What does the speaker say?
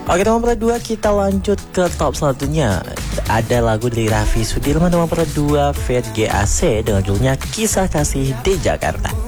Oke nomor kedua kita lanjut ke top selanjutnya. Ada lagu dari Raffi Sudirman nomor 2 feat GAC dengan judulnya Kisah Kasih di Jakarta.